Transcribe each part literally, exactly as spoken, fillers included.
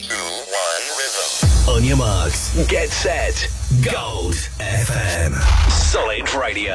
two, one, rhythm. On your marks, get set, Gold F M. Solid Radio.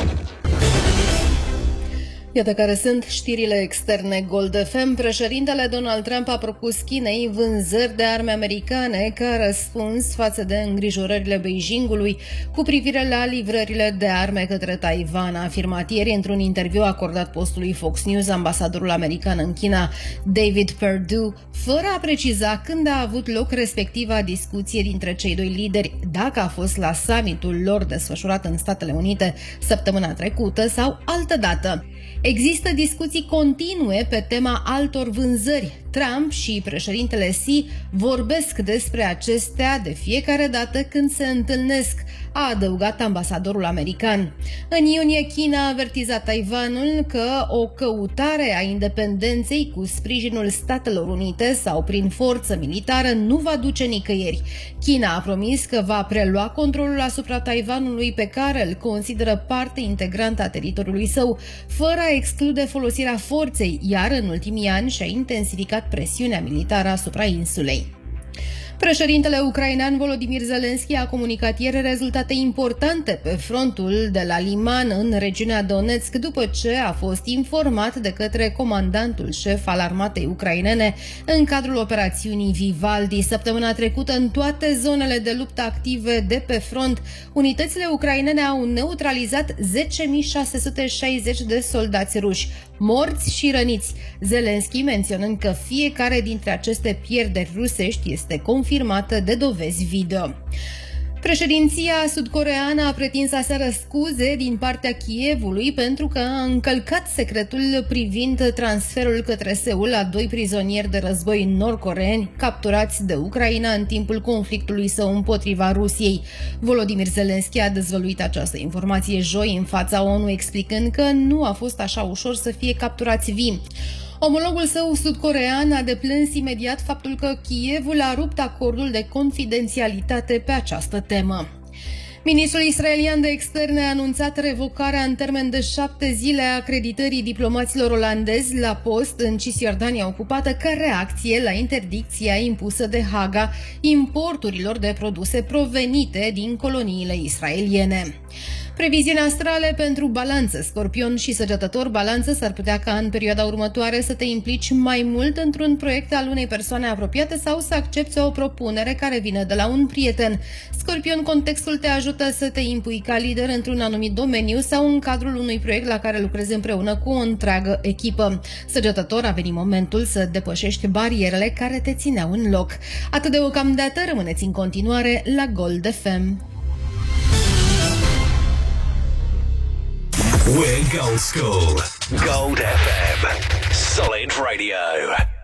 Iată care sunt știrile externe Gold F M. Președintele Donald Trump a propus Chinei vânzări de arme americane ca răspuns față de îngrijorările Beijingului cu privire la livrările de arme către Taiwan. A afirmat ieri într-un interviu acordat postului Fox News ambasadorul american în China, David Perdue, fără a preciza când a avut loc respectiva discuție dintre cei doi lideri, dacă a fost la summitul lor desfășurat în Statele Unite săptămâna trecută sau altădată. Există discuții continue pe tema altor vânzări. Trump și președintele Xi vorbesc despre acestea de fiecare dată când se întâlnesc, a adăugat ambasadorul american. În iunie, China a avertizat Taiwanul că o căutare a independenței cu sprijinul Statelor Unite sau prin forță militară nu va duce nicăieri. China a promis că va prelua controlul asupra Taiwanului, pe care îl consideră parte integrantă a teritoriului său, fără a exclude folosirea forței, iar în ultimii ani și-a intensificat presiunea militară asupra insulei. Președintele ucrainean Volodymyr Zelensky a comunicat ieri rezultate importante pe frontul de la Liman în regiunea Donetsk, după ce a fost informat de către comandantul șef al armatei ucrainene în cadrul operațiunii Vivaldi. Săptămâna trecută, în toate zonele de luptă active de pe front, unitățile ucrainene au neutralizat zece mii șase sute șaizeci de soldați ruși, morți și răniți. Zelensky menționând că fiecare dintre aceste pierderi rusești este confirmată de dovezi video. Președinția sud-coreeană a pretins aseară scuze din partea Kievului pentru că a încălcat secretul privind transferul către Seul a doi prizonieri de război nord-coreeni capturați de Ucraina în timpul conflictului său împotriva Rusiei. Volodymyr Zelensky a dezvăluit această informație joi în fața O N U, explicând că nu a fost așa ușor să fie capturați vii. Omologul său sud-coreean a deplâns imediat faptul că Kievul a rupt acordul de confidențialitate pe această temă. Ministrul israelian de externe a anunțat revocarea în termen de șapte zile a acreditării diplomaților olandezi la post în Cisjordania ocupată ca reacție la interdicția impusă de Haga importurilor de produse provenite din coloniile israeliene. Previziuni astrale pentru Balanță, Scorpion și Săgetător. Balanță, s-ar putea ca în perioada următoare să te implici mai mult într-un proiect al unei persoane apropiate sau să accepți o propunere care vine de la un prieten. Scorpion, contextul te ajută să te impui ca lider într-un anumit domeniu sau în cadrul unui proiect la care lucrezi împreună cu o întreagă echipă. Săgetător, a venit momentul să depășești barierele care te țineau în loc. Atât deocamdată, rămâneți în continuare la Gold F M. We're Gold School. Gold F M. Solid Radio.